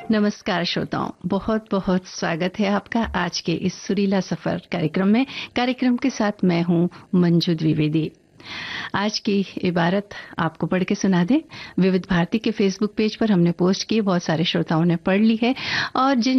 नमस्कार श्रोताओं, बहुत बहुत स्वागत है आपका आज के इस सुरीला सफर कार्यक्रम के साथ मैं हूं मंजू द्विवेदी। आज की इबारत आपको पढ़ के सुना दें। विविध भारती के फेसबुक पेज पर हमने पोस्ट की, बहुत सारे श्रोताओं ने पढ़ ली है और जिन